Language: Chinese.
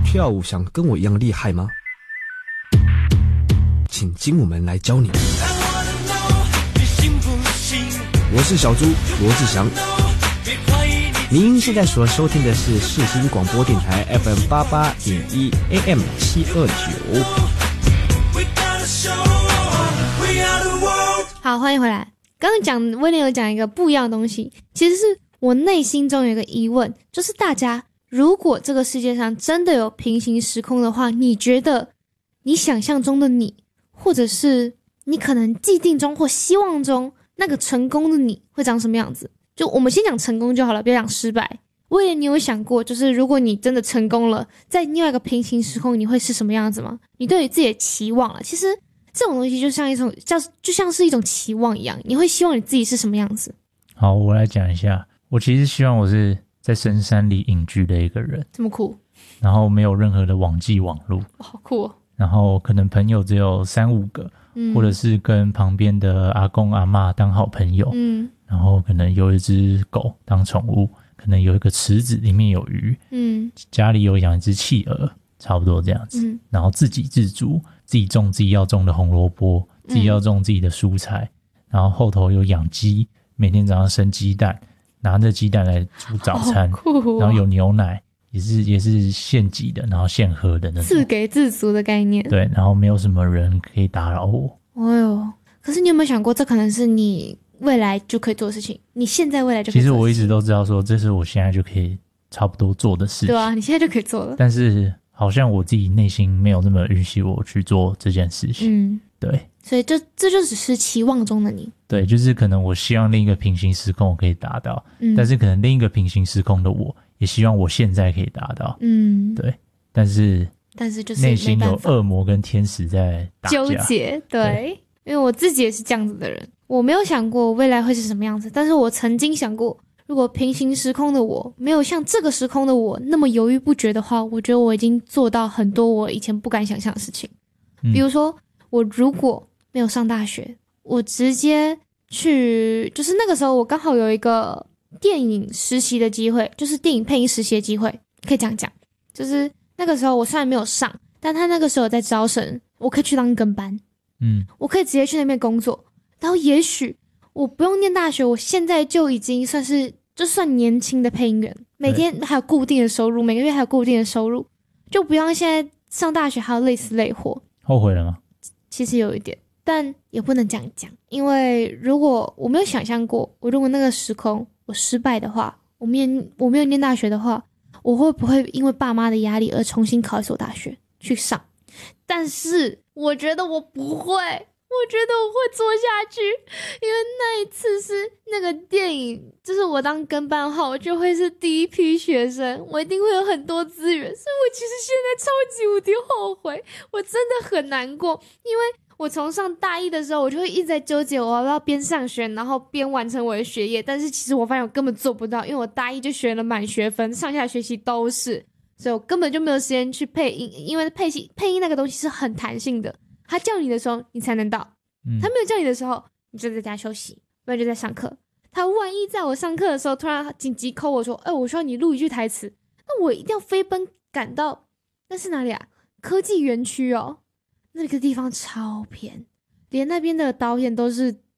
跳舞想跟我一样厉害吗？请精武们来教你。我是小猪罗志祥，您现在所收听的是世新广播电台 FM88.1 AM 729。 好，欢迎回来。刚刚威廉有讲一个不一样的东西，其实是我内心中有一个疑问，就是大家如果这个世界上真的有平行时空的话，你觉得你想象中的你，或者是你可能既定中或希望中那个成功的你会长什么样子？就我们先讲成功就好了，不要讲失败。威廉，你有想过，就是如果你真的成功了，在另外一个平行时空，你会是什么样子吗？你对你自己的期望了，其实这种东西就像是一种期望一样，你会希望你自己是什么样子？ 好，我来讲一下。我其实希望我是在深山里隐居的一个人， 这么酷， 然后没有任何的网际网路， 好酷哦。 然后可能朋友只有3-5个，或者是跟旁边的阿公阿嬷当好朋友，然后可能有一只狗当宠物，可能有一个池子里面有鱼，家里有养一只企鹅，差不多这样子，然后自给自足，自己种自己要种的红萝卜，自己要种自己的蔬菜，然后后头有养鸡，每天早上生鸡蛋，拿着鸡蛋来煮早餐，然后有牛奶，也是现挤的，然后现喝的那种， 自给自足的概念。 对，然后没有什么人可以打扰我。 哎呦，可是你有没有想过，这可能是你未来就可以做的事情，你现在未来就可以做的事情。 其实我一直都知道说，这是我现在就可以差不多做的事情。 对啊，你现在就可以做了。 但是好像我自己内心没有那么允许我去做这件事情。对。 所以这就只是期望中的你。对， 就是可能我希望另一个平行时空我可以达到，但是可能另一个平行时空的我也希望我现在可以达到。对，但是就是内心有恶魔跟天使在打架纠结。对，因为我自己也是这样子的人，我没有想过未来会是什么样子，但是我曾经想过，如果平行时空的我没有像这个时空的我那么犹豫不决的话，我觉得我已经做到很多我以前不敢想象的事情。比如说我如果没有上大学，我直接去，就是那个时候我刚好有一个电影实习的机会，就是电影配音实习的机会，可以这样讲。就是那个时候我虽然没有上，但他那个时候有在招生，我可以去当跟班，我可以直接去那边工作，然后也许我不用念大学，我现在就已经算年轻的配音员，每天还有固定的收入，每个月还有固定的收入，就不用现在上大学还要累死累活。 后悔了吗？ 其实有一点，但也不能这样讲，因为如果我没有想象过，我如果那个时空我失败的话，我没有念大学的话，我会不会因为爸妈的压力而重新考一所大学去上？但是我觉得我不会，我觉得我会做下去，因为那一次是那个电影，就是我当跟班号，我就会是第一批学生，我一定会有很多资源，所以我其实现在超级无敌后悔，我真的很难过，因为我从上大一的时候，我就会一直在纠结我要不要边上学，然后边完成我的学业，但是其实我发现我根本做不到，因为我大一就学了满学分，上下学期都是，所以我根本就没有时间去配音，因为配音那个东西是很弹性的，他叫你的时候你才能到，他没有叫你的时候你就在家休息，不然就在上课。他万一在我上课的时候突然紧急 call 我说我需要你录一句台词，那我一定要飞奔赶到，那是哪里啊？科技园区哦，那个地方超偏，连那边的导演都是